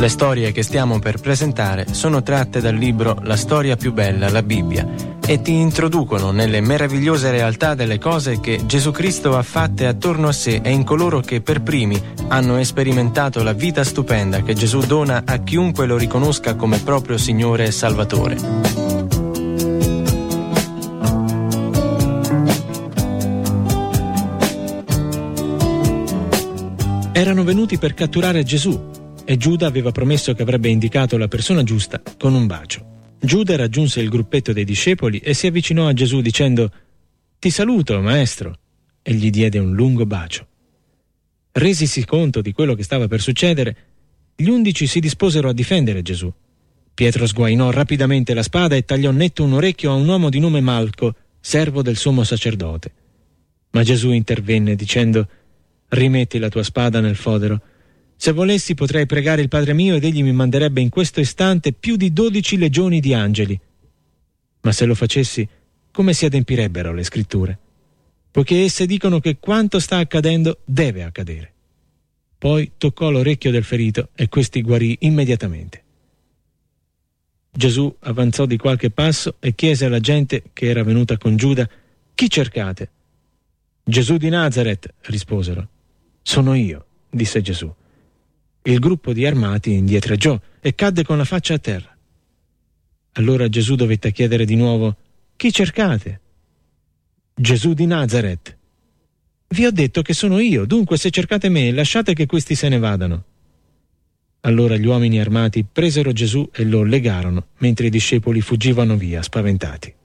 Le storie che stiamo per presentare sono tratte dal libro La storia più bella, la Bibbia, e ti introducono nelle meravigliose realtà delle cose che Gesù Cristo ha fatte attorno a sé e in coloro che per primi hanno sperimentato la vita stupenda che Gesù dona a chiunque lo riconosca come proprio Signore e Salvatore. Erano venuti per catturare Gesù e Giuda aveva promesso che avrebbe indicato la persona giusta con un bacio. Giuda raggiunse il gruppetto dei discepoli e si avvicinò a Gesù dicendo: «Ti saluto, maestro», e gli diede un lungo bacio. Resisi conto di quello che stava per succedere, gli 11 si disposero a difendere Gesù. Pietro sguainò rapidamente la spada e tagliò netto un orecchio a un uomo di nome Malco, servo del sommo sacerdote. Ma Gesù intervenne dicendo: «Rimetti la tua spada nel fodero. Se volessi potrei pregare il Padre mio ed egli mi manderebbe in questo istante più di 12 legioni di angeli. Ma se lo facessi, come si adempirebbero le scritture? Poiché esse dicono che quanto sta accadendo deve accadere». Poi toccò l'orecchio del ferito e questi guarì immediatamente. Gesù avanzò di qualche passo e chiese alla gente che era venuta con Giuda: «Chi cercate?» «Gesù di Nazaret», risposero. «Sono io», disse Gesù. Il gruppo di armati indietreggiò e cadde con la faccia a terra. Allora Gesù dovette chiedere di nuovo: «Chi cercate?» «Gesù di Nazaret». «Vi ho detto che sono io, dunque se cercate me, lasciate che questi se ne vadano». Allora gli uomini armati presero Gesù e lo legarono, mentre i discepoli fuggivano via spaventati.